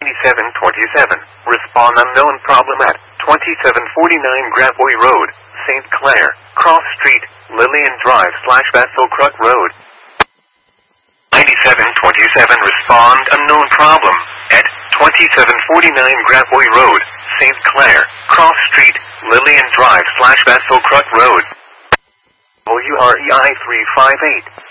9727. Respond unknown problem at 2749 Gravois Road, St. Clair, Cross Street, Lillian Drive / Bethel Crook Road. 9727. Respond unknown problem at 2749 Gravois Road, St. Clair, Cross Street, Lillian Drive / Bethel Crook Road. WREI 358.